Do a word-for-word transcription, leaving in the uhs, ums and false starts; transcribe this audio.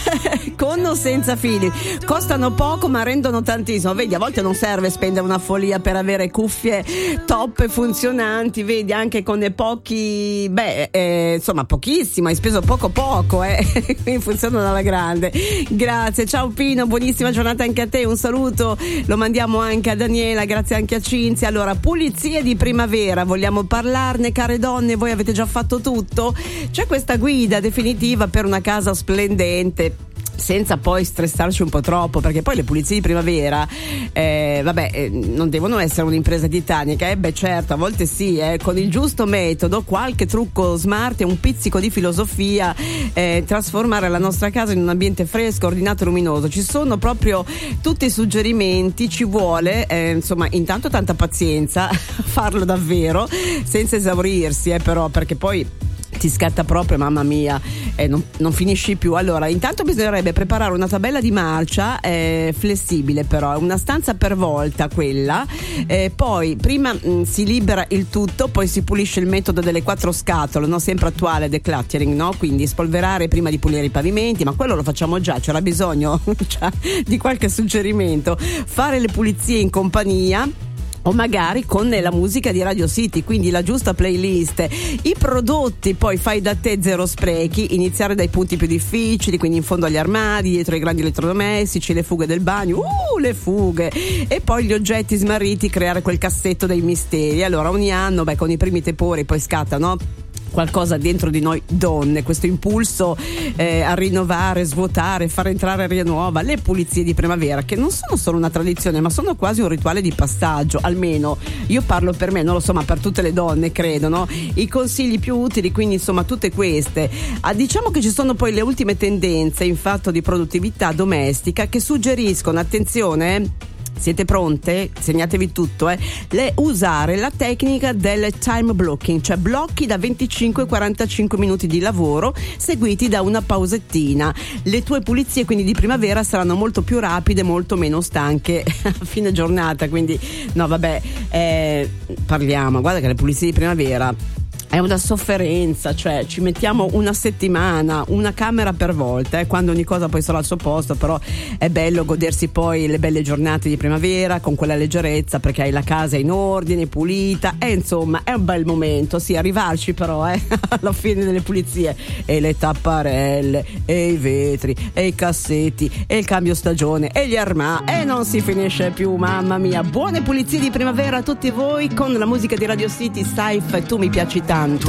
Con o senza fili, costano poco ma rendono tantissimo. Vedi, a volte non serve spendere una follia per avere cuffie top e funzionanti, vedi, anche con dei pochi, beh, eh, insomma pochissimo, hai speso poco poco, eh. Quindi funzionano alla grande. Grazie, ciao Pino, buonissima giornata anche a te, un saluto lo mandiamo anche a Daniela, grazie anche a Cinzia. Allora, pulizie di primavera, vogliamo parlarne, care donne? Voi avete già fatto tutto? C'è questa guida definitiva per una casa splendente, senza poi stressarci un po' troppo, perché poi le pulizie di primavera eh, vabbè eh, non devono essere un'impresa titanica, eh beh certo, a volte sì, eh, con il giusto metodo, qualche trucco smart e un pizzico di filosofia, eh, trasformare la nostra casa in un ambiente fresco, ordinato e luminoso. Ci sono proprio tutti i suggerimenti, ci vuole eh, insomma intanto tanta pazienza farlo davvero senza esaurirsi, eh, però, perché poi ti scatta proprio, mamma mia, eh, non, non finisci più. Allora, intanto bisognerebbe preparare una tabella di marcia eh, flessibile, però una stanza per volta quella, eh, poi prima mh, si libera il tutto, poi si pulisce il metodo delle quattro scatole, no? Sempre attuale, decluttering, no? Quindi spolverare prima di pulire i pavimenti, ma quello lo facciamo già, c'era bisogno cioè, di qualche suggerimento. Fare le pulizie in compagnia o magari con la musica di Radio City, quindi la giusta playlist. I prodotti poi fai da te, zero sprechi, iniziare dai punti più difficili, quindi in fondo agli armadi, dietro ai grandi elettrodomestici, le fughe del bagno, uh le fughe, e poi gli oggetti smarriti, creare quel cassetto dei misteri. Allora ogni anno, beh, con i primi tepori poi scatta, no? Qualcosa dentro di noi donne, questo impulso eh, a rinnovare, svuotare, far entrare aria nuova. Le pulizie di primavera, che non sono solo una tradizione, ma sono quasi un rituale di passaggio, almeno io parlo per me, non lo so, ma per tutte le donne credo, no? I consigli più utili, quindi insomma tutte queste. Ah, diciamo che ci sono poi le ultime tendenze in fatto di produttività domestica che suggeriscono, attenzione, eh, siete pronte? Segnatevi tutto, eh. Le, usare la tecnica del time blocking, cioè blocchi da venticinque a quarantacinque minuti di lavoro seguiti da una pausettina. Le tue pulizie quindi di primavera saranno molto più rapide, molto meno stanche a fine giornata, quindi no vabbè, eh, parliamo, guarda che le pulizie di primavera è una sofferenza, cioè ci mettiamo una settimana, una camera per volta, eh, quando ogni cosa poi sarà al suo posto, però è bello godersi poi le belle giornate di primavera con quella leggerezza, perché hai la casa in ordine, pulita, e insomma è un bel momento, sì, arrivarci però eh, alla fine delle pulizie, e le tapparelle, e i vetri, e i cassetti, e il cambio stagione, e gli armadi, e non si finisce più, mamma mia. Buone pulizie di primavera a tutti voi con la musica di Radio City, Saif, tu mi piaci tanto.